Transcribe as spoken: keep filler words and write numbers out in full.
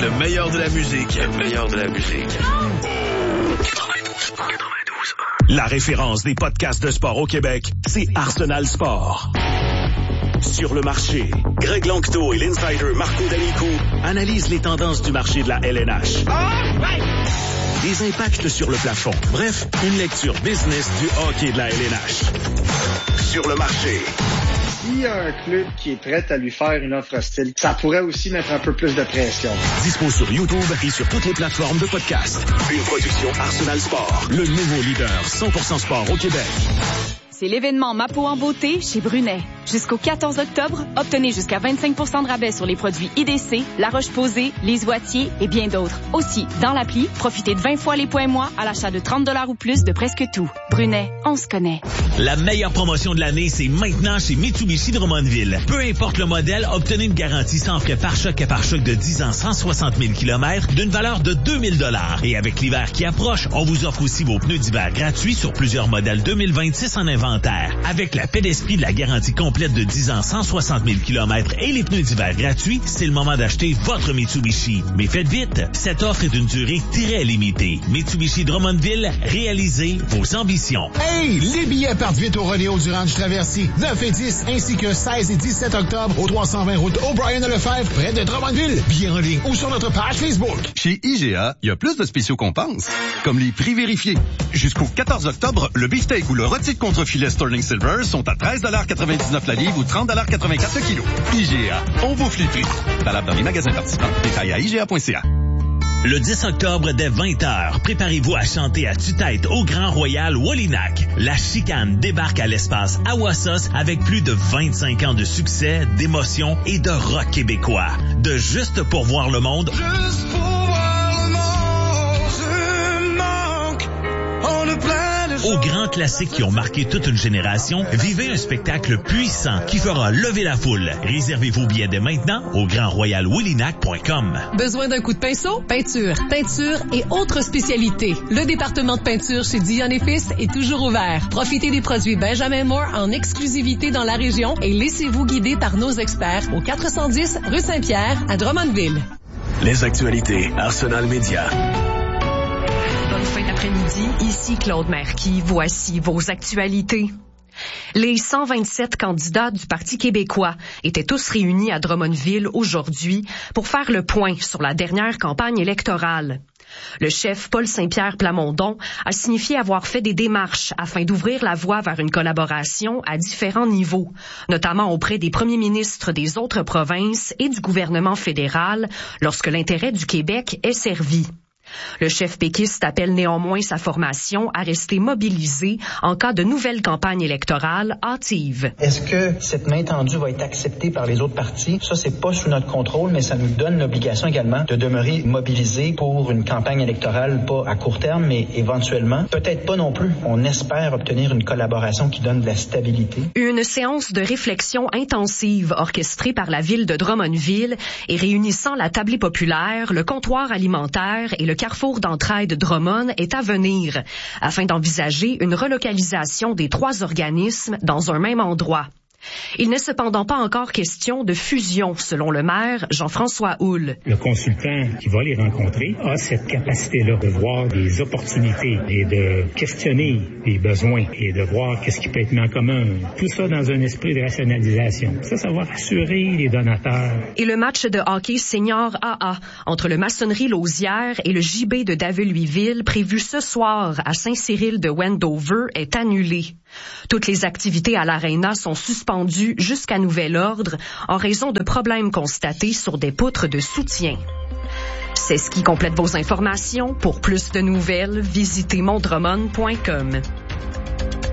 Le meilleur de la musique. Le meilleur de la musique. La référence des podcasts de sport au Québec, c'est Arsenal Sport. Sur le marché, Greg Lanctot et l'insider Marco D'Amico analysent les tendances du marché de la L N H. Des impacts sur le plafond. Bref, une lecture business du hockey de la L N H. Sur le marché. S'il y a un club qui est prêt à lui faire une offre hostile, ça pourrait aussi mettre un peu plus de pression. Dispo sur YouTube et sur toutes les plateformes de podcast. Une production Arsenal Sport, le nouveau leader cent pour cent sport au Québec. C'est l'événement Ma peau en beauté chez Brunet. Jusqu'au quatorze octobre, obtenez jusqu'à vingt-cinq pour cent de rabais sur les produits I D C, La Roche-Posay, Les Oitiers et bien d'autres. Aussi, dans l'appli, profitez de vingt fois les points mois à l'achat de trente dollars ou plus de presque tout. Brunet, on se connaît. La meilleure promotion de l'année, c'est maintenant chez Mitsubishi de Drummondville. Peu importe le modèle, obtenez une garantie sans frais pare-choc et pare-choc de dix ans, cent soixante mille kilomètres d'une valeur de deux mille dollars. Et avec l'hiver qui approche, on vous offre aussi vos pneus d'hiver gratuits sur plusieurs modèles deux mille vingt-six en inventaire. Avec la paix d'esprit de la garantie complète de dix ans, cent soixante mille kilomètres et les pneus d'hiver gratuits, c'est le moment d'acheter votre Mitsubishi. Mais faites vite, cette offre est d'une durée très limitée. Mitsubishi Drummondville, réalisez vos ambitions. Hey, les billets partent vite au Rodéo du Ranch Traversier, neuf et dix, ainsi que seize et dix-sept octobre au trois cent vingt route O'Brien-Lefebvre, près de Drummondville. Billets en ligne ou sur notre page Facebook. Chez I G A, il y a plus de spéciaux qu'on pense, comme les prix vérifiés. Jusqu'au quatorze octobre, le beefsteak ou le rôti de contrefilet Sterling Silver sont à treize quatre-vingt-dix-neuf la livre ou trente quatre-vingt-quatre le kilo. I G A, on vous les prix. Valable dans les magasins participants. Détail à I G A point C A. Le dix octobre dès vingt heures, préparez-vous à chanter à tue-tête au Grand Royal Wallinac. La chicane débarque à l'espace Awassos avec plus de vingt-cinq ans de succès, d'émotion et de rock québécois. De Juste pour voir le monde. Juste pour voir le monde, je manque, on a plein aux grands classiques qui ont marqué toute une génération, vivez un spectacle puissant qui fera lever la foule. Réservez vos billets dès maintenant au grand royal wallinac point com. Besoin d'un coup de pinceau? Peinture, teinture et autres spécialités. Le département de peinture chez Dion et Fils est toujours ouvert. Profitez des produits Benjamin Moore en exclusivité dans la région et laissez-vous guider par nos experts au quatre cent dix rue Saint-Pierre à Drummondville. Les actualités Arsenal Média. Bonne fin d'après-midi, ici Claude Merqui, voici vos actualités. Les cent vingt-sept candidats du Parti québécois étaient tous réunis à Drummondville aujourd'hui pour faire le point sur la dernière campagne électorale. Le chef Paul Saint-Pierre Plamondon a signifié avoir fait des démarches afin d'ouvrir la voie vers une collaboration à différents niveaux, notamment auprès des premiers ministres des autres provinces et du gouvernement fédéral, lorsque l'intérêt du Québec est servi. Le chef péquiste appelle néanmoins sa formation à rester mobilisée en cas de nouvelle campagne électorale hâtive. Est-ce que cette main tendue va être acceptée par les autres partis? Ça, c'est pas sous notre contrôle, mais ça nous donne l'obligation également de demeurer mobilisés pour une campagne électorale, pas à court terme, mais éventuellement. Peut-être pas non plus. On espère obtenir une collaboration qui donne de la stabilité. Une séance de réflexion intensive orchestrée par la ville de Drummondville et réunissant la tablée populaire, le comptoir alimentaire et le carrefour d'entraide Drummond est à venir, afin d'envisager une relocalisation des trois organismes dans un même endroit. Il n'est cependant pas encore question de fusion, selon le maire Jean-François Houle. Le consultant qui va les rencontrer a cette capacité-là de voir des opportunités et de questionner les besoins et de voir qu'est-ce qui peut être mis en commun. Tout ça dans un esprit de rationalisation. Ça, ça va rassurer les donateurs. Et le match de hockey senior A A entre le Maçonnerie Lausière et le J B de David-Louisville, prévu ce soir à Saint-Cyril de Wendover, est annulé. Toutes les activités à l'Arena sont suspendues jusqu'à nouvel ordre en raison de problèmes constatés sur des poutres de soutien. C'est ce qui complète vos informations. Pour plus de nouvelles, visitez mon drummond point com.